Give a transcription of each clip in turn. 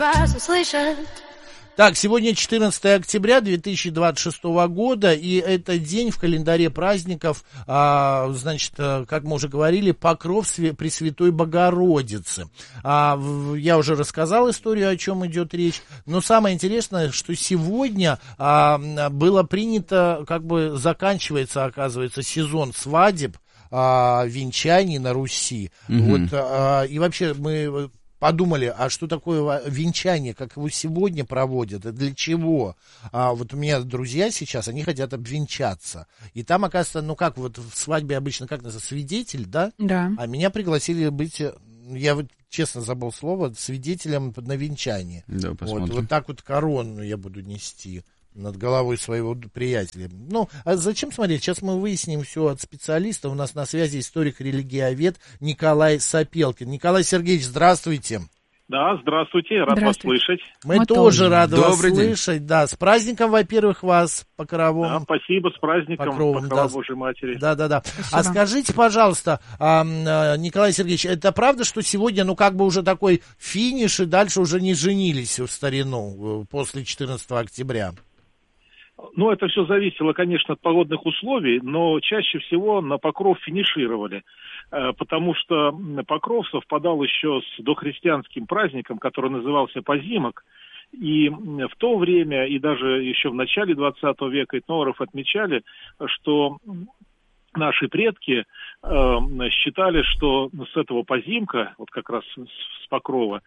Так, сегодня 14 октября 2026 года, и это день в календаре праздников, значит, как мы уже говорили, Покров Пресвятой Богородицы. Я уже рассказал историю, о чем идет речь, но самое интересное, что сегодня было принято, как бы заканчивается, оказывается, сезон свадеб, венчаний на Руси. Вот, и вообще мы подумали, а что такое венчание, как его сегодня проводят, и для чего? Вот у меня друзья сейчас, они хотят обвенчаться. И там, оказывается, ну как, вот в свадьбе обычно, как называется, свидетель, да? Да. А меня пригласили быть, я вот честно забыл слово, свидетелем на венчании. Да, посмотрим. Вот так вот корону я буду нести над головой своего приятеля. Ну, а зачем смотреть? Сейчас мы выясним все от специалиста. У нас на связи историк-религиовед Николай Сапелкин. Николай Сергеевич, здравствуйте. Да, здравствуйте, рад вас слышать. Мы тоже рады вас слышать. Да, с праздником, во-первых, вас, Покровом. Да, спасибо, с праздником, Покровом, Покрова Божьей Матери. Да. А скажите, пожалуйста, Николай Сергеевич, это правда, что сегодня, ну, как бы уже такой финиш, и дальше уже не женились в старину после 14 октября? Ну, это все зависело, конечно, от погодных условий, но чаще всего на Покров финишировали, потому что Покров совпадал еще с дохристианским праздником, который назывался Позимок, и в то время, и даже еще в начале 20 века этнографы отмечали, что наши предки считали, что с этого Позимка, вот как раз с Покрова,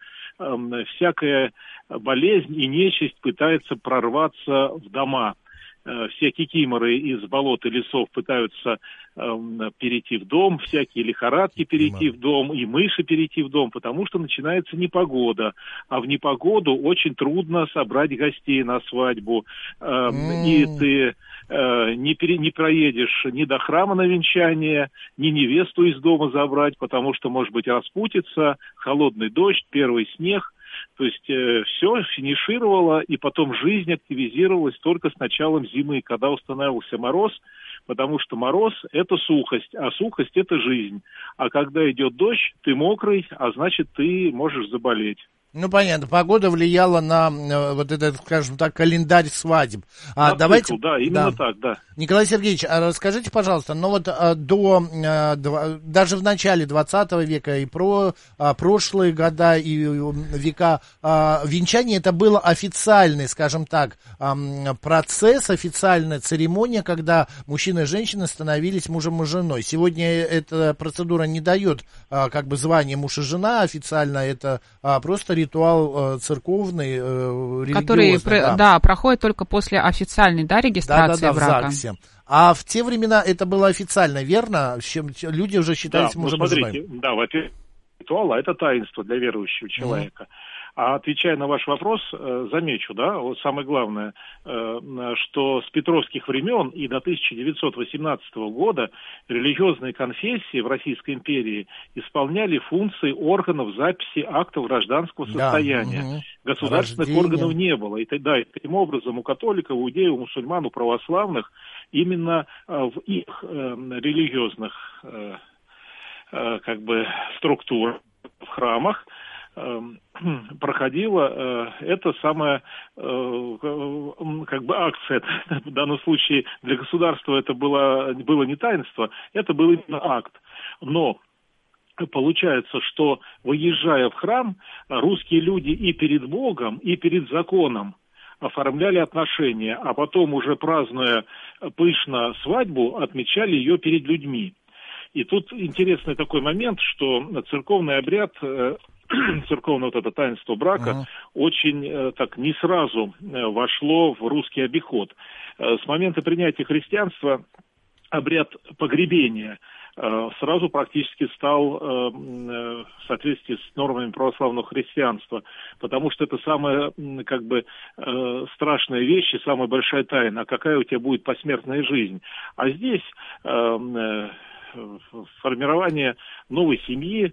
всякая болезнь и нечисть пытается прорваться в дома. Все кикиморы из болот и лесов пытаются перейти в дом, всякие лихорадки перейти в дом, и мыши перейти в дом, потому что начинается непогода. А в непогоду очень трудно собрать гостей на свадьбу. И ты не проедешь ни до храма на венчание, ни невесту из дома забрать, потому что, может быть, распутится, холодный дождь, первый снег. То есть все финишировало, и потом жизнь активизировалась только с началом зимы, когда установился мороз, потому что мороз – это сухость, а сухость – это жизнь. А когда идет дождь, ты мокрый, а значит, ты можешь заболеть. Ну, понятно, погода влияла на вот этот, скажем так, календарь свадеб. Давайте, цикл, да, именно так, да. Николай Сергеевич, а расскажите, пожалуйста, ну вот даже в начале 20 века и прошлые года и века венчание это было официальный, скажем так, процесс, официальная церемония, когда мужчина и женщина становились мужем и женой. Сегодня эта процедура не дает как бы звания муж и жена, официально это просто ритуал церковный, религиозный. Который, проходит только после официальной, регистрации брака. В ЗАГСе. А в те времена это было официально, верно? Люди уже считались мужем и женой. Да, во-первых, ритуал, а это таинство для верующего человека. А отвечая на ваш вопрос, замечу, вот самое главное, что с петровских времен и до 1918 года религиозные конфессии в Российской империи исполняли функции органов записи актов гражданского состояния. Государственных органов не было. И таким образом у католиков, у иудеев, у мусульман, у православных именно в их религиозных структурах, в храмах, проходила эта самая акция. В данном случае для государства это было не таинство, это был именно акт. Но получается, что выезжая в храм, русские люди и перед Богом, и перед законом оформляли отношения, а потом уже празднуя пышно свадьбу, отмечали ее перед людьми. И тут интересный такой момент, что церковный обряд, церковное вот это таинство брака очень так не сразу вошло в русский обиход. С момента принятия христианства обряд погребения сразу практически стал в соответствии с нормами православного христианства, потому что это самая страшная вещь и самая большая тайна, какая у тебя будет посмертная жизнь. А здесь формирование новой семьи,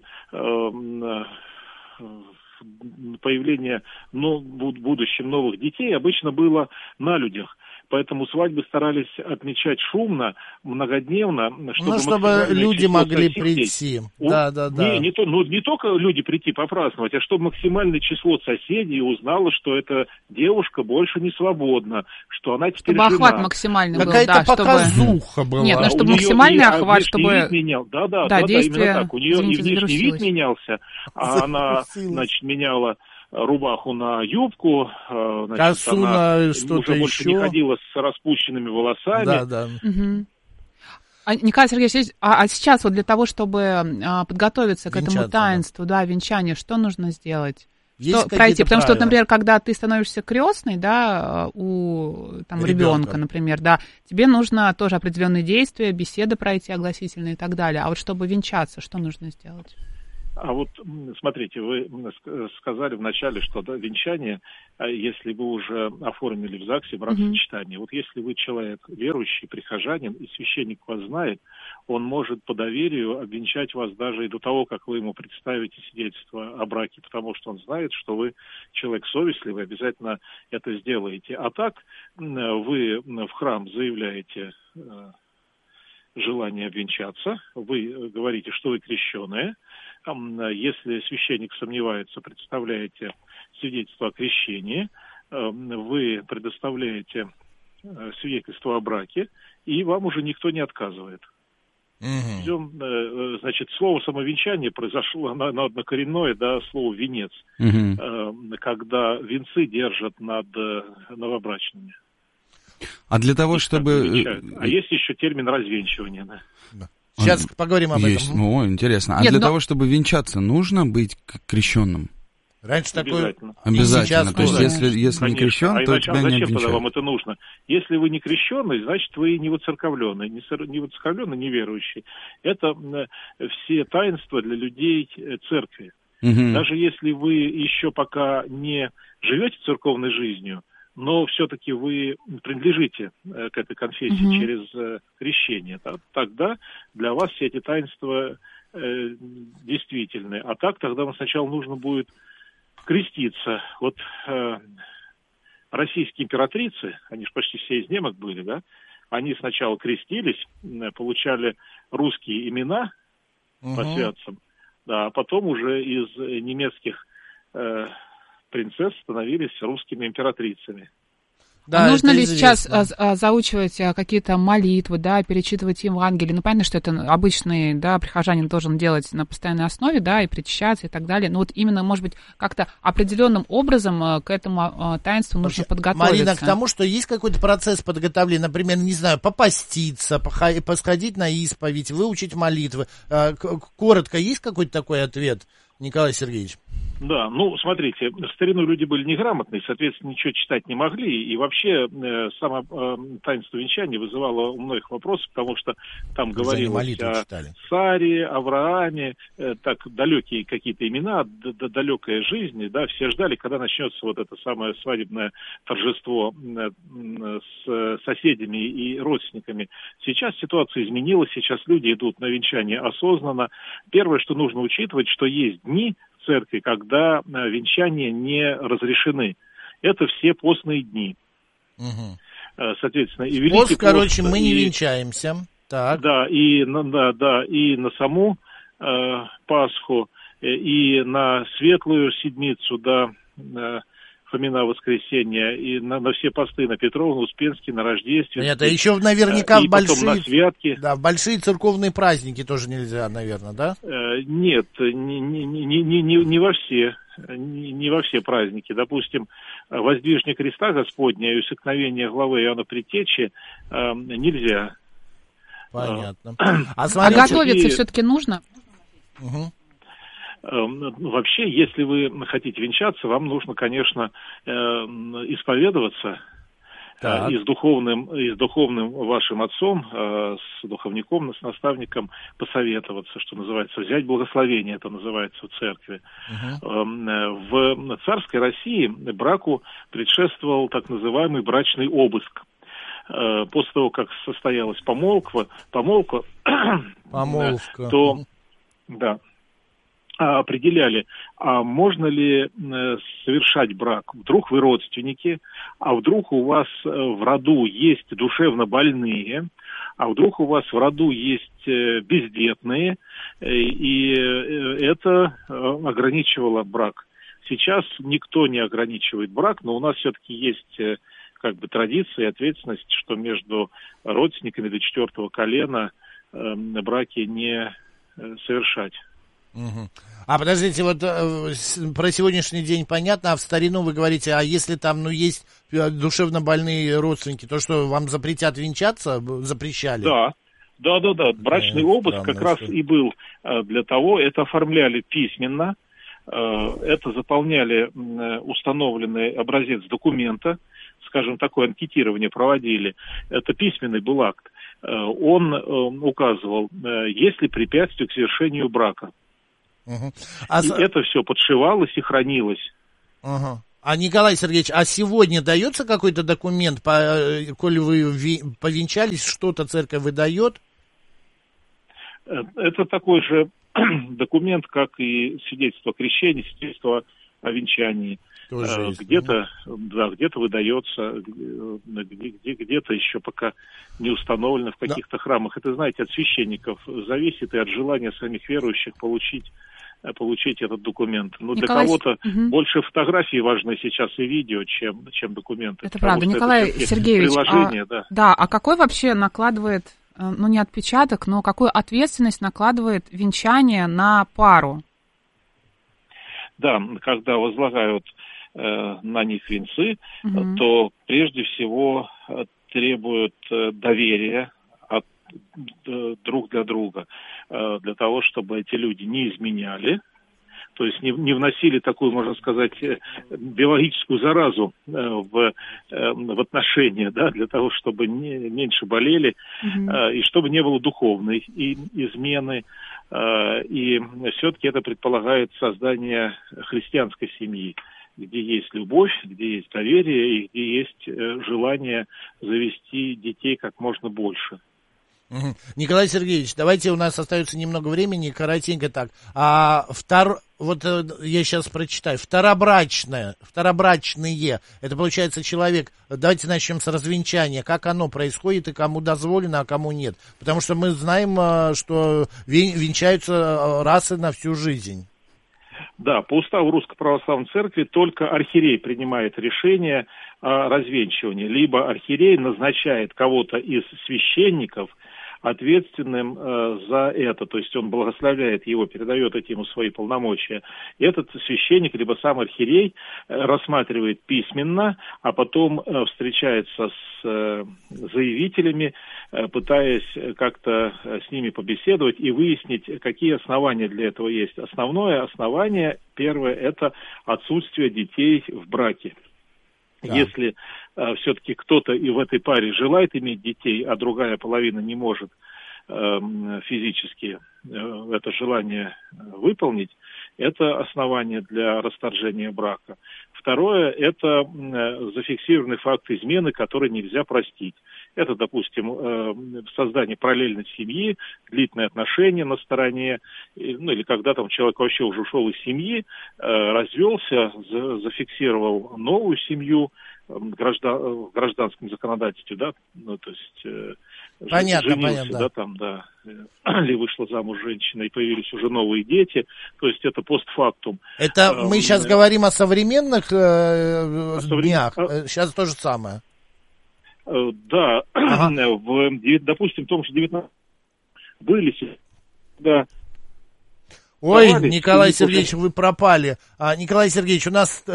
появление в будущем новых детей обычно было на людях. поэтому свадьбы старались отмечать шумно, многодневно, чтобы люди могли прийти. Да. Не только люди прийти попраздновать, а чтобы максимальное число соседей узнало, что эта девушка больше не свободна, что она теперь чтобы жена. охват максимальный был, какая-то показуха была. Нет, чтобы максимальный охват, чтобы... Действие, именно так. У нее и внешний вид менялся, а она, меняла рубаху на юбку, косу на что-то уже больше не ходила с распущенными волосами. Да. Угу. Николай Сергеевич, а сейчас вот для того, чтобы подготовиться к этому таинству, венчанию, что нужно сделать? Пройти? Потому что, например, когда ты становишься крестной, у ребенка, например, тебе нужно тоже определенные действия, беседы пройти огласительные и так далее. А вот чтобы венчаться, что нужно сделать? А вот, смотрите, вы сказали вначале, что венчание, если вы уже оформили в ЗАГСе бракосочетание, вот если вы человек верующий, прихожанин, и священник вас знает, он может по доверию обвенчать вас даже и до того, как вы ему представите свидетельство о браке, потому что он знает, что вы человек совестливый, обязательно это сделаете. А так вы в храм заявляете желание обвенчаться, вы говорите, что вы крещеные. Если священник сомневается, представляете свидетельство о крещении, вы предоставляете свидетельство о браке, и вам уже никто не отказывает. Значит, слово самовенчание произошло однокоренное, слово венец, когда венцы держат над новобрачными. А для того, чтобы... А есть еще термин развенчивание, Сейчас поговорим об этом. Интересно. Того, чтобы венчаться, нужно быть крещенным? Раньше такое... Обязательно. То есть, если не крещен, то тебя не обвенчают. Зачем тогда вам это нужно? Если вы не крещенный, значит, вы не воцерковленный. Не воцерковленный, не верующий. Это все таинства для людей церкви. Даже если вы еще пока не живете церковной жизнью, но все-таки вы принадлежите к этой конфессии через крещение, тогда для вас все эти таинства действительны. А так тогда вам сначала нужно будет креститься. Вот российские императрицы, они же почти все из немок были, они сначала крестились, получали русские имена по святцам, а потом уже из немецких принцесс становились русскими императрицами. Нужно ли сейчас заучивать какие-то молитвы, перечитывать Евангелие? Понятно, что это обычный, прихожанин должен делать на постоянной основе, и причащаться и так далее. Но вот именно, может быть, как-то определенным образом к этому таинству нужно подготовиться. Марина, к тому, что есть какой-то процесс подготовления, например, не знаю, попаститься, посходить на исповедь, выучить молитвы. Коротко, есть какой-то такой ответ, Николай Сергеевич? Да, смотрите, в старину люди были неграмотные, соответственно, ничего читать не могли, и вообще само таинство венчания вызывало у многих вопросов, потому что там говорилось о Саре, Аврааме, так далекие какие-то имена, далекая жизнь, все ждали, когда начнется вот это самое свадебное торжество с соседями и родственниками. Сейчас ситуация изменилась, сейчас люди идут на венчание осознанно. Первое, что нужно учитывать, что есть дни церкви, когда венчания не разрешены. Это все постные дни. Соответственно, и Великий пост, мы не венчаемся. Так. И на саму Пасху, и на Светлую Седмицу, Фомина воскресенья, и на все посты, на Петровну, Успенский, на Рождественский. Нет, а еще наверняка в большие... на святки. В большие церковные праздники тоже нельзя, наверное, да? Нет, не во все. Не во все праздники. Допустим, воздвижение креста Господня и усекновение главы Иоанна Предтечи нельзя. Понятно. А готовиться все-таки нужно? Вообще, если вы хотите венчаться, вам нужно, конечно, исповедоваться и с духовным вашим отцом, с духовником, с наставником посоветоваться, что называется, взять благословение, это называется в церкви. В царской России браку предшествовал так называемый брачный обыск. После того, как состоялась помолвка, определяли, а можно ли совершать брак. Вдруг вы родственники, а вдруг у вас в роду есть душевно больные, а вдруг у вас в роду есть бездетные, и это ограничивало брак. Сейчас никто не ограничивает брак, но у нас все-таки есть как бы традиция и ответственность, что между родственниками до 4-го колена браки не совершать. Угу. А подождите, вот про сегодняшний день понятно, а в старину вы говорите, а если там, есть душевно больные родственники, то что, вам запретят венчаться, запрещали? Да. Брачный обыск как раз и был для того, это оформляли письменно, это заполняли установленный образец документа, скажем, такое анкетирование проводили, это письменный был акт, он указывал, есть ли препятствие к завершению брака. Угу. И это все подшивалось и хранилось. Угу. А, Николай Сергеевич, а сегодня дается какой-то документ, коли вы повенчались, что-то церковь выдает? Это такой же документ, как и свидетельство о крещении, свидетельство о венчании. Где-то выдается, где-то еще пока не установлено в каких-то храмах. Это, знаете, от священников зависит и от желания самих верующих получить этот документ. Но Николай... для кого-то больше фотографии важны сейчас и видео, чем документы. Это правда. Николай Сергеевич, а какой вообще накладывает, не отпечаток, но какую ответственность накладывает венчание на пару? Да, когда возлагают на них венцы, то прежде всего требуют доверия друг для друга, для того, чтобы эти люди не изменяли, то есть не вносили такую, можно сказать, биологическую заразу в отношения, да, для того, чтобы меньше болели, и чтобы не было духовной измены. И все-таки это предполагает создание христианской семьи, где есть любовь, где есть доверие и где есть желание завести детей как можно больше. Николай Сергеевич, давайте, у нас остается немного времени, коротенько так. Вот я сейчас прочитаю. Второбрачные, это получается человек, давайте начнем с развенчания, как оно происходит и кому дозволено, а кому нет. Потому что мы знаем, что венчаются раз и на всю жизнь. Да, по уставу Русской Православной Церкви только архиерей принимает решение о развенчивании. Либо архиерей назначает кого-то из священников ответственным за это, то есть он благословляет его, передает ему свои полномочия. Этот священник, либо сам архиерей, рассматривает письменно, а потом встречается с заявителями, пытаясь как-то с ними побеседовать и выяснить, какие основания для этого есть. Основное основание, первое, это отсутствие детей в браке. Да. Если все-таки кто-то и в этой паре желает иметь детей, а другая половина не может физически это желание выполнить, это основание для расторжения брака. Второе, это зафиксированный факт измены, который нельзя простить. Это, допустим, создание параллельной семьи, длительные отношения на стороне, или когда там человек вообще уже ушел из семьи, развелся, зафиксировал новую семью в гражданском законодательстве, да, то есть женился, да, там, да, или вышла замуж женщина, и появились уже новые дети, то есть это постфактум. Это мы сейчас говорим о современных днях, сейчас то же самое. Да, допустим, в том же 19 были, да. Ой, Николай Сергеевич, вы пропали. Николай Сергеевич, у нас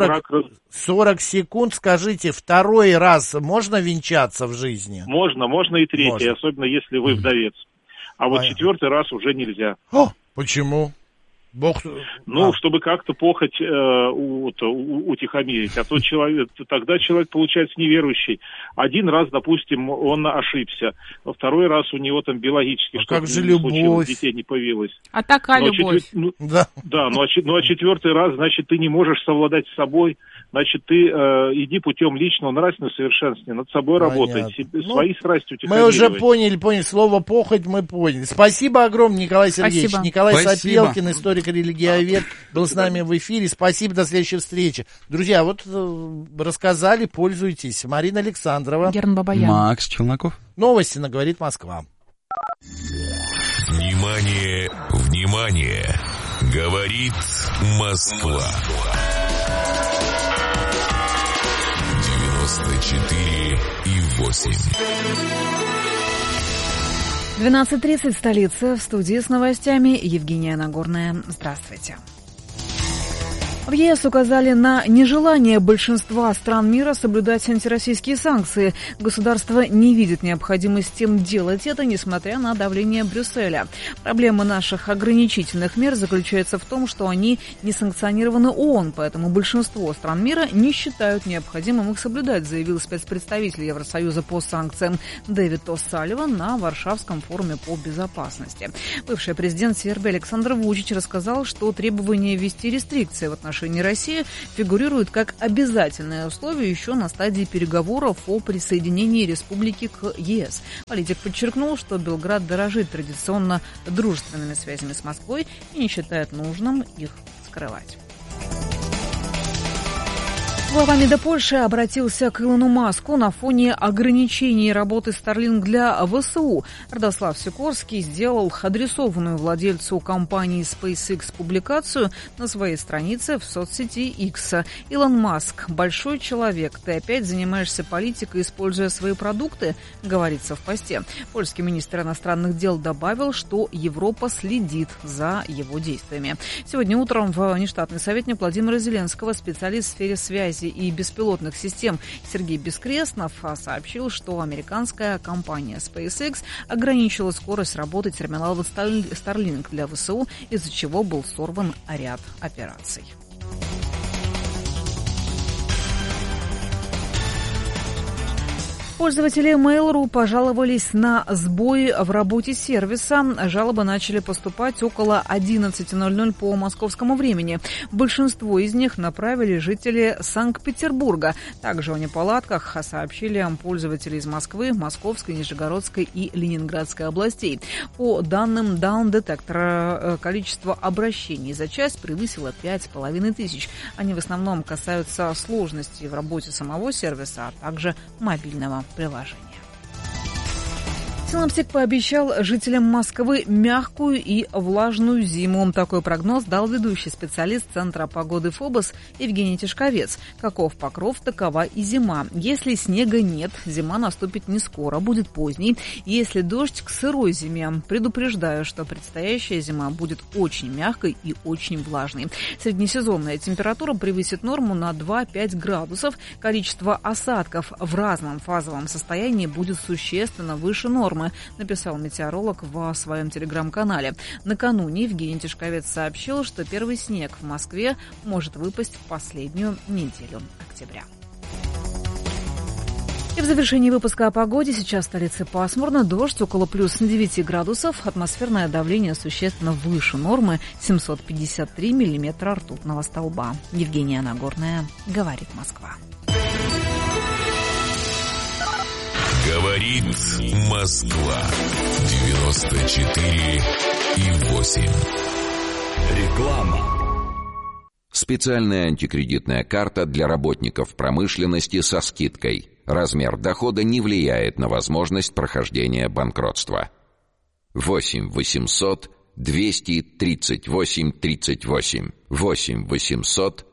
40 секунд. Скажите, второй раз можно венчаться в жизни? Можно и третий, особенно если вы вдовец. А вот четвертый раз уже нельзя. Почему? Чтобы как-то похоть утихомирить. А то тогда человек получается неверующий. Один раз, допустим, он ошибся. Во второй раз у него там биологически что-то не случилось, детей не появилось. А такая любовь. Да, а четвертый раз, значит, ты не можешь совладать с собой, значит, ты иди путем личного нравственного совершенствования, над собой работай, свои страсти утихомиривай. Мы уже поняли, слово «похоть» мы поняли. Спасибо огромное, Николай Сергеевич. Спасибо. Николай Сапелкин, историк-религиовед, был с нами в эфире. Спасибо, до следующей встречи. Друзья, вот рассказали, пользуйтесь. Марина Александрова. Герман Бабаян. Макс Челноков. Новости на «Говорит Москва». Внимание, внимание! Говорит Москва. 94,8. 12:30, столица, в студии с новостями Евгения Нагорная. Здравствуйте. В ЕС указали на нежелание большинства стран мира соблюдать антироссийские санкции. Государство не видит необходимости делать это, несмотря на давление Брюсселя. Проблема наших ограничительных мер заключается в том, что они не санкционированы ООН, поэтому большинство стран мира не считают необходимым их соблюдать, заявил спецпредставитель Евросоюза по санкциям Дэвид О'Салливан на Варшавском форуме по безопасности. Бывший президент Сербии Александр Вучич рассказал, что требование ввести рестрикции в отношении России фигурирует как обязательное условие еще на стадии переговоров о присоединении республики к ЕС. Политик подчеркнул, что Белград дорожит традиционно дружественными связями с Москвой и не считает нужным их скрывать. Глава МИДа Польши обратился к Илону Маску на фоне ограничений работы Starlink для ВСУ. Радослав Сикорский сделал адресованную владельцу компании SpaceX публикацию на своей странице в соцсети X. «Илон Маск, большой человек, ты опять занимаешься политикой, используя свои продукты», говорится в посте. Польский министр иностранных дел добавил, что Европа следит за его действиями. Сегодня утром в внештатный советник Владимира Зеленского специалист в сфере связи и беспилотных систем Сергей Бескрестнов сообщил, что американская компания SpaceX ограничила скорость работы терминалов Starlink для ВСУ, из-за чего был сорван ряд операций. Пользователи Mail.ru пожаловались на сбои в работе сервиса. Жалобы начали поступать около 11:00 по московскому времени. Большинство из них направили жители Санкт-Петербурга. Также о неполадках сообщили пользователи из Москвы, Московской, Нижегородской и Ленинградской областей. По данным Даун-детектора, количество обращений за час превысило 5500. Они в основном касаются сложностей в работе самого сервиса, а также мобильного приложения. Синоптик пообещал жителям Москвы мягкую и влажную зиму. Такой прогноз дал ведущий специалист Центра погоды ФОБОС Евгений Тишковец. Каков покров, такова и зима. Если снега нет, зима наступит не скоро, будет поздней. Если дождь, к сырой зиме. Предупреждаю, что предстоящая зима будет очень мягкой и очень влажной. Среднесезонная температура превысит норму на 2-5 градусов. Количество осадков в разном фазовом состоянии будет существенно выше нормы, написал метеоролог в своем телеграм-канале. Накануне Евгений Тишковец сообщил, что первый снег в Москве может выпасть в последнюю неделю октября. И в завершении выпуска о погоде. Сейчас в столице пасмурно, дождь около плюс 9 градусов, атмосферное давление существенно выше нормы 753 миллиметра ртутного столба. Евгения Нагорная, говорит Москва. Говорит Москва. 94,8. Реклама. Специальная антикредитная карта для работников промышленности со скидкой. Размер дохода не влияет на возможность прохождения банкротства. 8 800 238 38. 8 800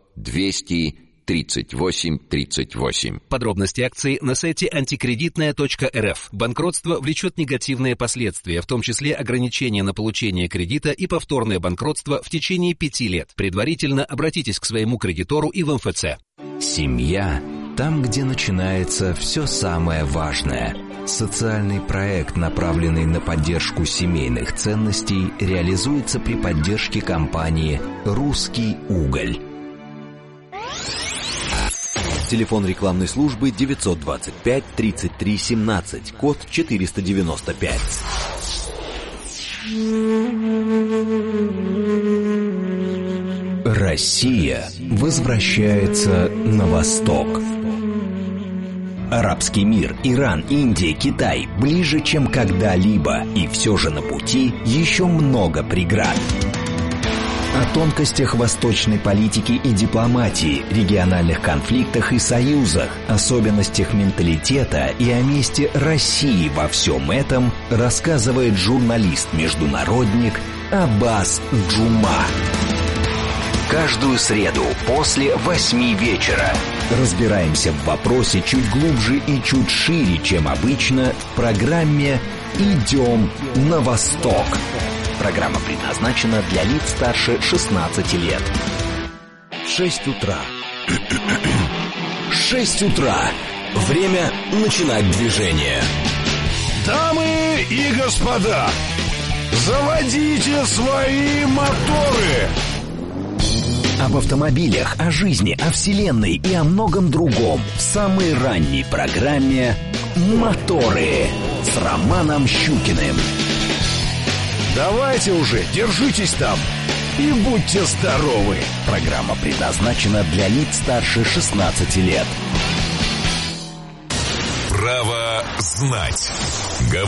238 38. Подробности акции на сайте антикредитная.рф. Банкротство влечет негативные последствия, в том числе ограничение на получение кредита и повторное банкротство в течение 5 лет. Предварительно обратитесь к своему кредитору и в МФЦ. Семья – там, где начинается все самое важное. Социальный проект, направленный на поддержку семейных ценностей, реализуется при поддержке компании «Русский уголь». Телефон рекламной службы 925 33 17, код 495. Россия возвращается на восток. Арабский мир, Иран, Индия, Китай ближе, чем когда-либо, и все же на пути еще много преград. О тонкостях восточной политики и дипломатии, региональных конфликтах и союзах, особенностях менталитета и о месте России во всем этом рассказывает журналист-международник Аббас Джума. Каждую среду после 8 вечера разбираемся в вопросе чуть глубже и чуть шире, чем обычно, в программе «Идем на восток». Программа предназначена для лиц старше 16 лет. 6 утра. 6 утра. Время начинать движение. Дамы и господа, заводите свои моторы. Об автомобилях, о жизни, о вселенной и о многом другом в самой ранней программе «Моторы» с Романом Щукиным. Давайте уже, держитесь там и будьте здоровы. Программа предназначена для лиц старше 16 лет. Право знать.